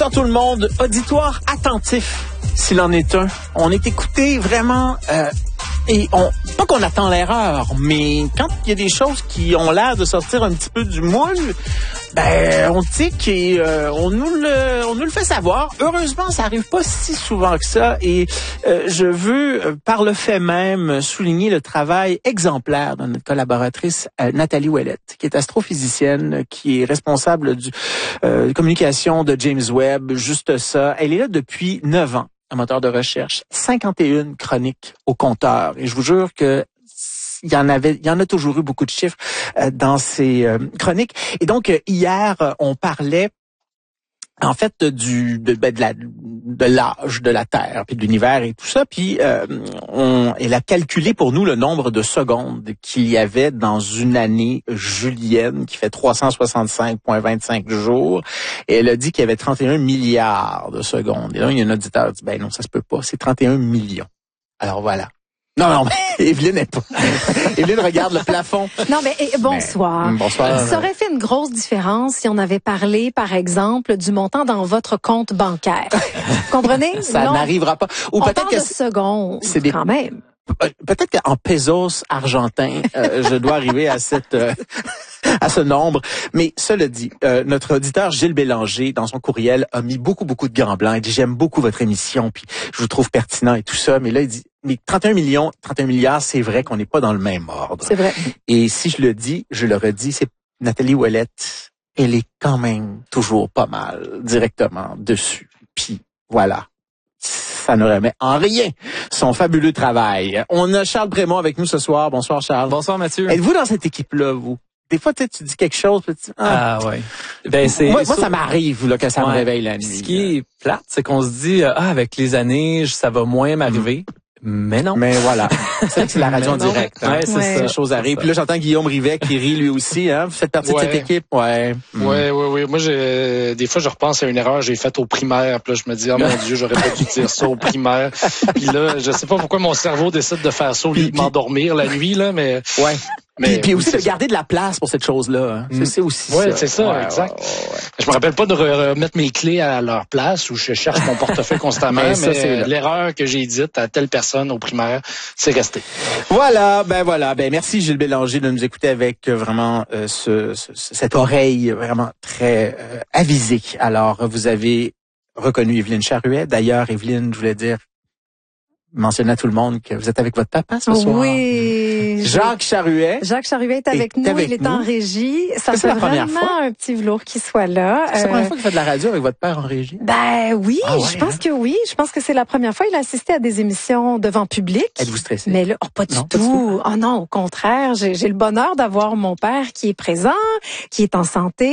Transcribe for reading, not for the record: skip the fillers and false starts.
Bonsoir tout le monde, auditoire attentif, s'il en est un. On est écouté vraiment, pas qu'on attend l'erreur, mais quand il y a des choses qui ont l'air de sortir un petit peu du moule, on tique et on nous le fait savoir. Heureusement, ça arrive pas si souvent que ça et je veux, par le fait même, souligner le travail exemplaire de notre collaboratrice Nathalie Ouellette, qui est astrophysicienne, qui est responsable du communication de James Webb, juste ça. Elle est là depuis 9 ans, un moteur de recherche, 51 chroniques au compteur. Et je vous jure que il y en a toujours eu beaucoup de chiffres dans ces chroniques. Et donc hier, on parlait en fait de l'âge de la Terre puis de l'univers et tout ça. Puis elle a calculé pour nous le nombre de secondes qu'il y avait dans une année julienne qui fait 365,25 jours. Et elle a dit qu'il y avait 31 milliards de secondes. Et là, il y a un auditeur qui dit non, ça se peut pas, c'est 31 millions. Alors voilà. Non, mais Evelyne n'est pas. Evelyne regarde le plafond. Non, mais bonsoir. Bonsoir. Ça aurait fait une grosse différence si on avait parlé, par exemple, du montant dans votre compte bancaire. Vous comprenez? Ça n'arrivera pas. Ou on peut-être parle que de secondes, quand même. Peut-être qu'en pesos argentins, je dois arriver à à ce nombre. Mais cela dit, notre auditeur Gilles Bélanger, dans son courriel, a mis beaucoup de grands blancs. Il dit, j'aime beaucoup votre émission, puis je vous trouve pertinent et tout ça. Mais là, il dit, mais 31 milliards, c'est vrai qu'on n'est pas dans le même ordre. C'est vrai. Et si je le dis, je le redis, c'est Nathalie Ouellette, elle est quand même toujours pas mal directement dessus. Puis voilà. Ça ne remet en rien son fabuleux travail. On a Charles Brémond avec nous ce soir. Bonsoir Charles. Bonsoir Mathieu. Êtes-vous dans cette équipe-là, vous? Des fois, tu dis quelque chose, puis tu dis, ouais. Moi, ça m'arrive là que ça me réveille la nuit. Ce qui est plate, c'est qu'on se dit, avec les années, ça va moins m'arriver. Mais non. Mais voilà. C'est que c'est la radio en direct. Hein? Ouais, c'est ça. Les choses arrivent. Puis là, j'entends Guillaume Rivet qui rit lui aussi. Hein? Vous faites partie de cette équipe? Ouais. Oui. Moi, des fois, je repense à une erreur que j'ai faite au primaire. Puis là, je me dis, oh mon Dieu, j'aurais pas dû dire ça au primaire. Puis là, je sais pas pourquoi mon cerveau décide de faire ça au lieu de m'endormir la nuit, là, mais. Ouais. Puis aussi de garder de la place pour cette chose-là. Hein. C'est aussi ça. Oui, c'est ça, exact. Ouais. Je me rappelle pas de remettre mes clés à leur place où je cherche mon portefeuille constamment, mais l'erreur que j'ai dite à telle personne au primaire, c'est resté. Voilà. Merci Gilles Bélanger de nous écouter avec vraiment cette oreille vraiment très avisée. Alors, vous avez reconnu Evelyne Charuet. D'ailleurs, Evelyne, je voulais dire, mentionner à tout le monde que vous êtes avec votre papa ce soir. Oui. Jacques Charuet. Jacques Charuet est avec nous. Il est en régie. Ça fait vraiment un petit velours qu'il soit là. C'est la première fois que vous faites de la radio avec votre père en régie? Oui, je pense que oui. Je pense que c'est la première fois. Il a assisté à des émissions devant public. Êtes-vous stressé? Mais là, pas du tout. Oh non, au contraire. J'ai le bonheur d'avoir mon père qui est présent, qui est en santé.